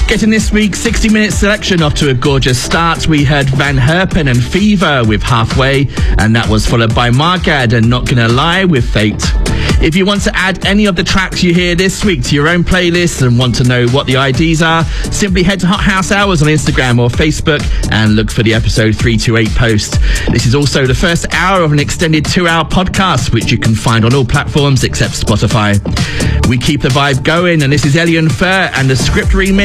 Getting this week's 60-minute selection off to a gorgeous start, we heard Van Herpen and Fever with Halfway, and that was followed by Margad and Not Gonna Lie with Fate. If you want to add any of the tracks you hear this week to your own playlist and want to know what the IDs are, simply head to Hot House Hours on Instagram or Facebook and look for the episode 328 post. This is also the first hour of an extended 2-hour podcast, which you can find on all platforms except Spotify. We keep the vibe going, and this is Elian Fur and the Script remix.